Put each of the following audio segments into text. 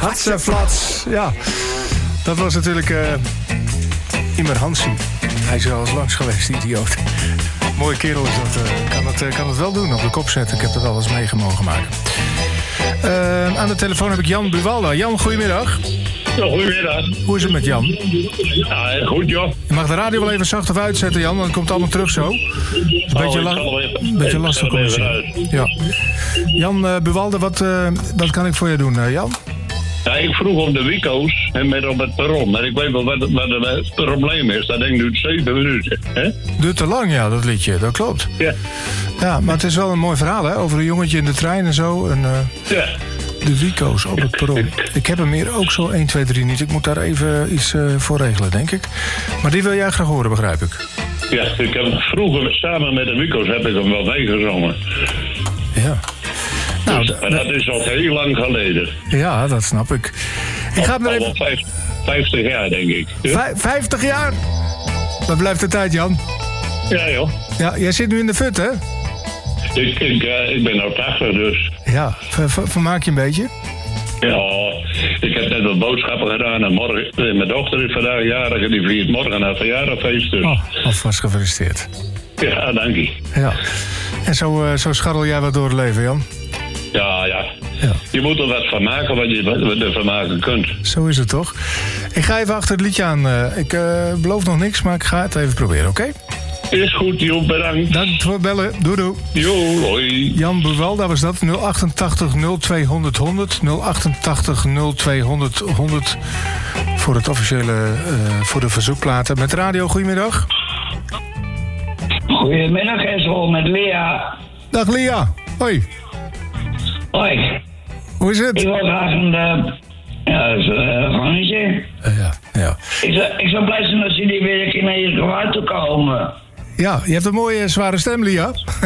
Hatseflats. Ja, dat was natuurlijk Imer Hansi. Hij is er al eens langs geweest, die idioot. Mooie kerel is dat. Kan het wel doen, op de kop zetten. Ik heb er wel eens mee mogen maken. Aan de telefoon heb ik Jan Buwalda. Jan, goedemiddag. Ja, goedemiddag. Hoe is het met Jan? Ja, goed joh. Je mag de radio wel even zacht of uitzetten, Jan, want het komt allemaal terug zo. Een beetje lastig. Ja. Jan Buwalda, wat kan ik voor je doen, Jan? Ja, ik vroeg om de Wico's en met op het perron. Maar ik weet wel wat het probleem is. Dat denk ik nu 7 minuten. Hè? Duurt te lang, ja, dat liedje. Dat klopt. Ja. Ja, maar het is wel een mooi verhaal, hè? Over een jongetje in de trein en zo. En, ja. De Wico's op het perron. Ik heb hem hier ook zo 1, 2, 3 niet. Ik moet daar even iets voor regelen, denk ik. Maar die wil jij graag horen, begrijp ik. Ja, ik heb vroeger samen met de Wico's heb ik hem wel meegezongen. Ja. Nou, dus, maar dat is al heel lang geleden. Ja, dat snap ik. Ik ga er even... 50 jaar, denk ik. Ja? 50 jaar? Dat blijft de tijd, Jan. Ja, joh. Ja, jij zit nu in de fut, hè? Ik ben nou 80, dus. Ja, vermaak je een beetje? Ja, ik heb net wat boodschappen gedaan. En morgen, mijn dochter is vandaag jarig en die viert morgen naar verjaardagfeest. Dus. Oh, alvast gefeliciteerd. Ja, dank je. Ja. En zo scharrel jij wat door het leven, Jan? Ja. Je moet er wat van maken wat je ervan maken kunt. Zo is het toch? Ik ga even achter het liedje aan. Ik beloof nog niks, maar ik ga het even proberen, oké? Is goed, joh, bedankt. Dank voor het bellen. Doei. Jo, hoi. Jan Buwalda was dat. 088 0200 100. 088 0200 100. Voor het officiële, voor de verzoekplaten. Met radio, goedemiddag. Goedemiddag, Esrol, met Lea. Dag Lea. Hoi. Hoi. Hoe is het? Ik wil graag een gangetje. Ja. Ik zou blij zijn als jullie weer een keer naar je gewaar toe komen. Ja, je hebt een mooie zware stem, Lea.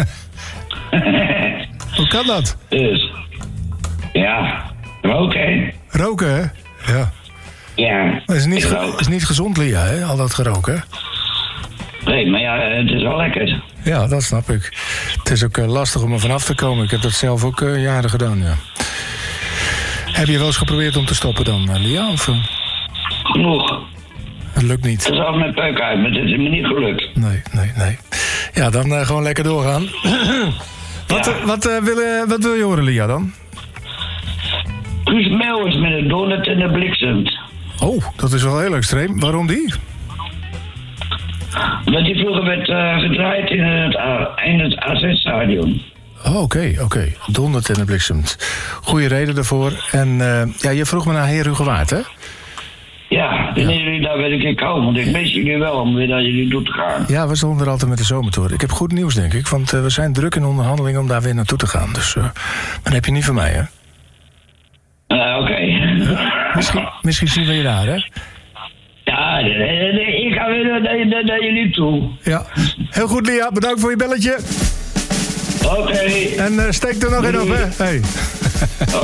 Hoe kan dat? Dus, ja, roken. Roken, hè? Ja. Ja. Dat is niet gezond, Lea, hè? Al dat geroken, hè? Nee, maar ja, het is wel lekker. Ja, dat snap ik. Het is ook lastig om er vanaf te komen. Ik heb dat zelf ook jaren gedaan, ja. Heb je wel eens geprobeerd om te stoppen dan, Lea? Of, Genoeg. Het lukt niet. Het is al met peuk uit, maar het is me niet gelukt. Nee. Ja, dan gewoon lekker doorgaan. Wat wil je horen, Lea, dan? Guus Meeuwis met een donut en de bliksemt. Oh, dat is wel heel extreem. Waarom die? Omdat die vroeger werd gedraaid in het AZ-stadion. Oh, oké. Dondert en de bliksemt. Goeie reden daarvoor. En je vroeg me naar Heer Hugewaard, hè? Ja, wanneer jullie daar weer een keer komen. Want ik mis jullie wel om weer naar jullie toe te gaan. Ja, we stonden er altijd met de zomertour. Ik heb goed nieuws, denk ik. Want we zijn druk in onderhandeling om daar weer naartoe te gaan. Dus dan heb je niet van mij, hè? Oké. Misschien zien we je daar, hè? Ja, ik ga weer naar jullie toe. Ja. Heel goed, Lea. Bedankt voor je belletje. Oké. En steek er nog in op, hè? Hey.